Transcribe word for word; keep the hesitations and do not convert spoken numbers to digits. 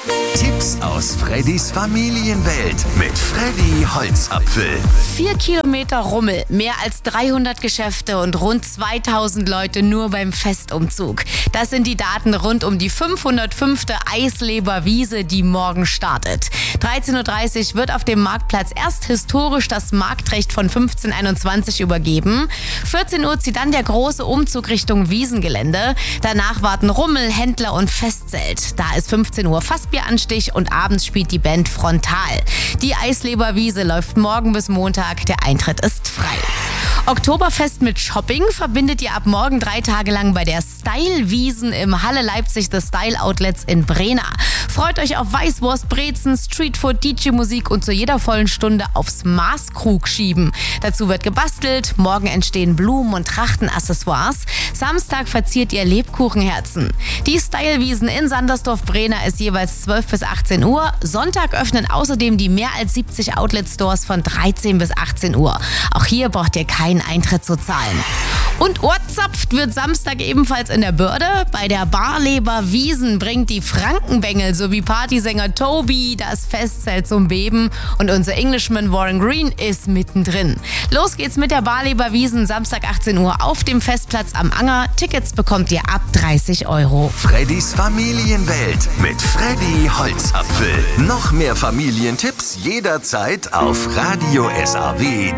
Tipps aus Freddys Familienwelt mit Freddy Holzapfel. Vier Kilometer Rummel, mehr als dreihundert Geschäfte und rund zweitausend Leute nur beim Festumzug. Das sind die Daten rund um die fünfhundertfünfte Eisleber-Wiese, die morgen startet. dreizehn Uhr dreißig wird auf dem Marktplatz erst historisch das Marktrecht von fünfzehnhunderteinundzwanzig übergeben. vierzehn Uhr zieht dann der große Umzug Richtung Wiesengelände. Danach warten Rummel, Händler und Festzelt. Da ist fünfzehn Uhr Fassbieranstich und abends spielt die Band Frontal. Die Eisleber-Wiese läuft morgen bis Montag. Der Eintritt ist frei. Oktoberfest mit Shopping verbindet ihr ab morgen drei Tage lang bei der Style-Wiesen im Halle Leipzig des Style Outlets in Brena. Freut euch auf Weißwurst, Brezen, Streetfood, D J-Musik und zu jeder vollen Stunde aufs Maßkrug schieben. Dazu wird gebastelt, morgen entstehen Blumen- und Trachtenaccessoires. Samstag verziert ihr Lebkuchenherzen. Die Style-Wiesen in Sandersdorf-Brena ist jeweils zwölf bis achtzehn Uhr. Sonntag öffnen außerdem die mehr als siebzig Outlet-Stores von dreizehn bis achtzehn Uhr. Auch hier braucht ihr keinen Eintritt zu zahlen. Und ohrzapft wird Samstag ebenfalls in der Börde. Bei der Barleber Wiesen bringt die Frankenbengel sowie Partysänger Toby das Festzelt zum Beben und unser Englishman Warren Green ist mittendrin. Los geht's mit der Barleber Wiesen Samstag achtzehn Uhr auf dem Festplatz am Anger. Tickets bekommt ihr ab dreißig Euro. Freddys Familienwelt mit Freddy Holzapfel. Noch mehr Familientipps jederzeit auf radio S A W.